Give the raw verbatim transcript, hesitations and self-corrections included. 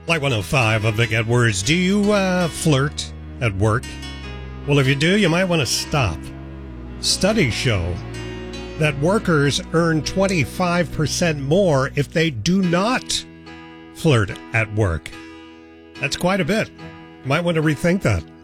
Light one oh five of Vic Edwards. Do you uh, flirt at work? Well, if you do, you might want to stop. Studies show that workers earn twenty-five percent more if they do not flirt at work. That's quite a bit. You might want to rethink that.